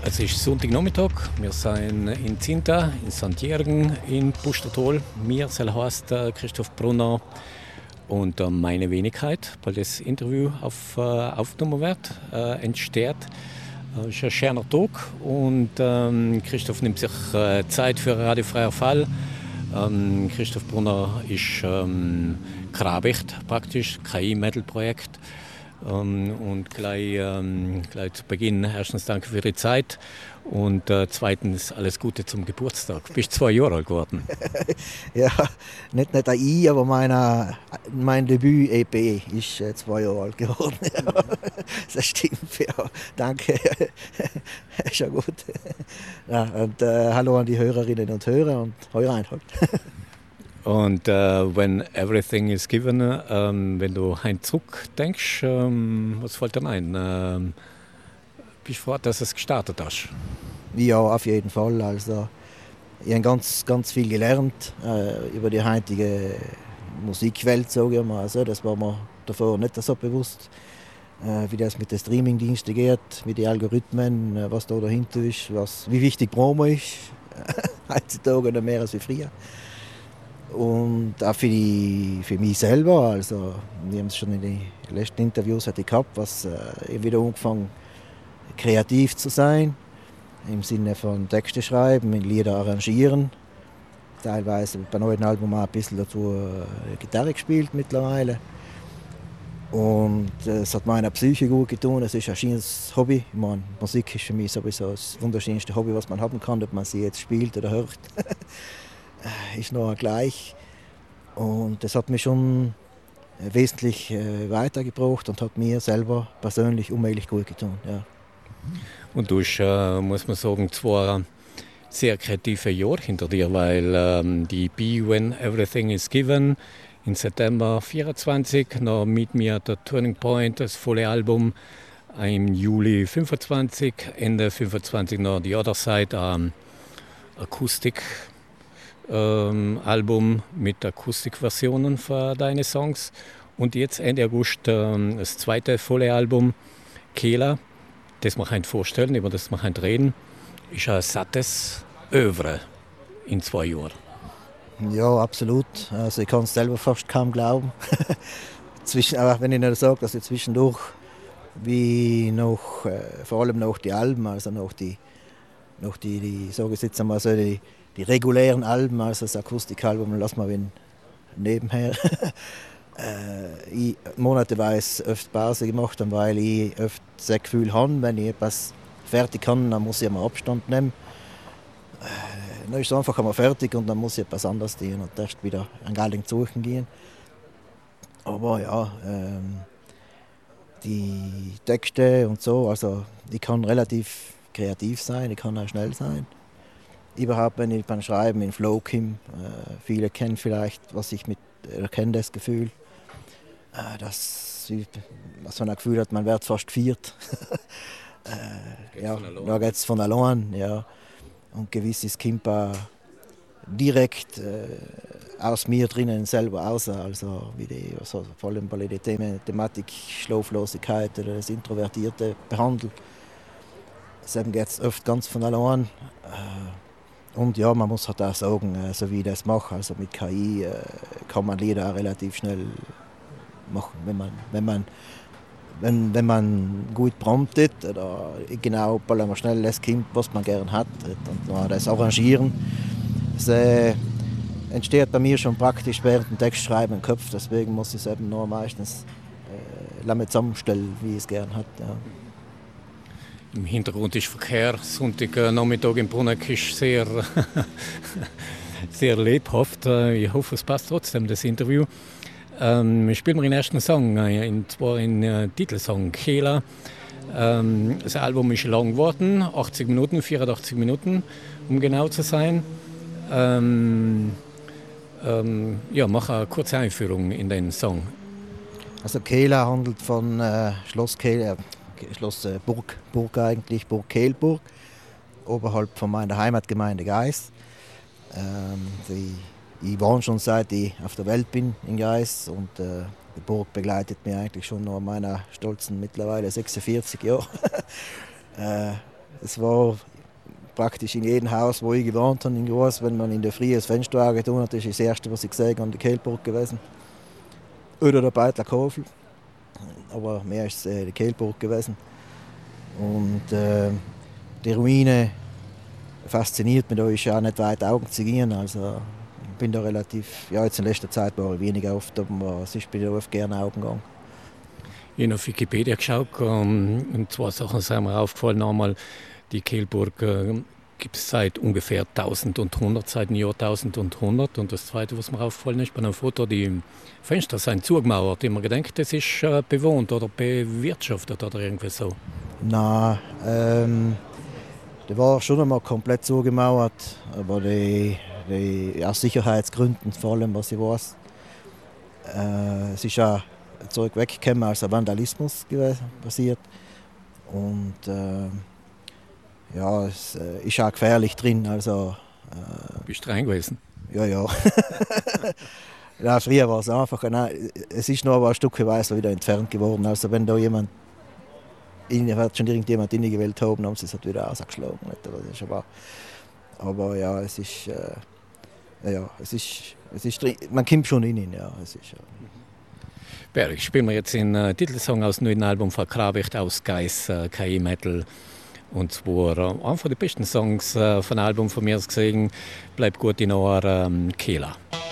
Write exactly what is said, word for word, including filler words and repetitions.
Es ist Sonntagnachmittag. Wir sind in Zinta, in Sankt Jürgen, in Pustertal. Mir heißt Christoph Brunner und meine Wenigkeit, weil das Interview auf, äh, aufgenommen wird, äh, entsteht. Es ist ein schöner Tag und ähm, Christoph nimmt sich äh, Zeit für Radio Freier Fall. Ähm, Christoph Brunner ist ähm, Grabicht praktisch, K I-Metal-Projekt. Ähm, und gleich, ähm, gleich zu Beginn erstens danke für die Zeit und äh, zweitens alles Gute zum Geburtstag. Du bist zwei Jahre alt geworden. Ja, nicht, nicht ein I, aber meine, mein Debüt-E P ist äh, zwei Jahre alt geworden. Ja, das stimmt, ja. Danke. Ist ja gut. Ja, und äh, hallo an die Hörerinnen und Hörer und heuer Reinhold. Und uh, when everything is given, ähm, wenn du heim zurückdenkst, ähm, was fällt dir ein? Ähm, bist du froh, dass du es gestartet hast? Ja, auf jeden Fall. Also, ich habe ganz, ganz viel gelernt äh, über die heutige Musikwelt, sage ich mal. Also, das war mir davor nicht so bewusst, äh, wie das mit den Streamingdiensten geht, mit den Algorithmen, äh, was da dahinter ist, was, wie wichtig Promo ist. Heutzutage noch mehr als wie früher. Und auch für, die, für mich selber, also wir haben es schon in den letzten Interviews hatte ich gehabt, was äh, wieder angefangen kreativ zu sein, im Sinne von Texte schreiben, Lieder arrangieren, teilweise bei neuen Album auch ein bisschen dazu äh, Gitarre gespielt mittlerweile. Und es äh, hat meiner Psyche gut getan, es ist ein schönes Hobby. Ich meine, Musik ist für mich sowieso das wunderschönste Hobby, was man haben kann, ob man sie jetzt spielt oder hört. Ist noch gleich. Und das hat mich schon wesentlich äh, weitergebracht und hat mir selber persönlich unheimlich gut getan. Ja. Und du hast, äh, muss man sagen, zwei sehr kreative Jahre hinter dir, weil ähm, die E P When Everything is Given im September vierundzwanzig, noch mit mir der Turning Point, das volle Album im Juli fünfundzwanzig, Ende fünfundzwanzig noch die Other Side, ähm, Akustik. Ähm, Album mit Akustikversionen für deine Songs und jetzt Ende August ähm, das zweite volle Album Kehler, das man heute vorstellen, über das man heute reden, ist ein sattes Övre in zwei Jahren. Ja, absolut. Also ich kann es selber fast kaum glauben. Zwischen, aber wenn ich nicht sage, dass ich zwischendurch wie noch, äh, vor allem noch die Alben, also noch die, noch die, die sage ich jetzt einmal so die Die regulären Alben, also das Akustikalbum, lassen wir nebenher. äh, ich monateweise öfter Pause gemacht habe, weil ich öfter das Gefühl habe, wenn ich etwas fertig kann, dann muss ich mal Abstand nehmen. Äh, dann ist es einfach einmal fertig und dann muss ich etwas anderes tun und erst wieder an Galding suchen gehen. Aber ja, ähm, die Texte und so, also ich kann relativ kreativ sein, ich kann auch schnell sein. Überhaupt, wenn ich beim Schreiben in Flow komme, äh, viele kennen vielleicht, was ich mit, erkennen das Gefühl, äh, dass was man ein Gefühl hat, man wird fast viert. äh, ja, da geht es von allein, ja. Und gewisses kommt auch direkt äh, aus mir drinnen selber raus, also wie die, also vor allem bei der Thema, Thematik Schlaflosigkeit oder das Introvertierte behandelt. Deshalb geht es oft ganz von allein. Äh, Und ja, man muss halt auch sagen, so wie ich das mache, also mit K I äh, kann man Lieder auch relativ schnell machen, wenn man, wenn man, wenn, wenn man gut promptet oder genau mal schnell das kommt, was man gerne hat und dann das arrangieren. Das äh, entsteht bei mir schon praktisch während dem Textschreiben im Kopf, deswegen muss ich es eben nur meistens äh, lange zusammenstellen, wie ich es gerne hat. Ja. Im Hintergrund ist Verkehr. Sonntagnachmittag in Bruneck ist sehr, sehr lebhaft. Ich hoffe, es passt trotzdem, das Interview. Ähm, ich spiele mir den ersten Song, und zwar den äh, Titelsong Kehler. Ähm, das Album ist lang geworden, achtzig Minuten, vierundachtzig Minuten, um genau zu sein. Ähm, ähm, ja, mache eine kurze Einführung in den Song. Also Kehler handelt von äh, Schloss Kehler. Schloss äh, Burg, Burg eigentlich, Burg Kehlburg, oberhalb von meiner Heimatgemeinde Geis. Ähm, die, ich wohne schon seit ich auf der Welt bin in Geis und äh, die Burg begleitet mich eigentlich schon noch meiner stolzen mittlerweile sechsundvierzig Jahre. äh, es war praktisch in jedem Haus, wo ich gewohnt habe, in Groß, wenn man in der Früh das Fenster angetan hat, ist das Erste, was ich gesehen habe, die Kehlburg gewesen. Oder der Beitler Kofel. Aber mehr ist es äh, die Kehlburg gewesen. Und äh, die Ruine fasziniert mich, da ist auch nicht weit Augen zu gehen. Also ich bin da relativ, ja jetzt in letzter Zeit war ich weniger oft, aber es ist bei mir oft gerne Augen gegangen. Ich habe auf Wikipedia geschaut ähm, und zwei Sachen sind mir aufgefallen. Einmal, die Kehlburg äh, gibt es seit ungefähr tausendeinhundert, seit dem Jahr tausendeinhundert. Und das Zweite, was mir aufgefallen ist, bei einem Foto, die Fenster sind zugemauert. Ich habe mir gedacht, das ist äh, bewohnt oder bewirtschaftet oder irgendwie so. Nein, ähm, der war schon einmal komplett zugemauert, aber die, die, aus Sicherheitsgründen, vor allem was ich weiß. Äh, es ist ja zurück weggekommen, als ein Vandalismus gewesen, passiert. Und äh, ja, es äh, ist auch gefährlich drin. Also, äh, Bist du rein gewesen? Ja, ja. Ja, früher war es einfach. Nein, es ist noch aber ein Stück weit wieder entfernt geworden. Also wenn da jemand, hat schon irgendjemand reingewählt haben, haben sie es halt wieder ausgeschlagen. Das ist aber, aber ja, es ist, äh, ja, es ist, es ist, man kommt schon rein. Ja, es ist, ja. Berg, spielen wir jetzt den äh, Titelsong aus dem neuen Album von Krawicht aus Geiss, äh, K I Metal. Und zwar äh, einer der besten Songs äh, von dem Album von mir gesehen, bleibt gut in Ohr, ähm, Kehler.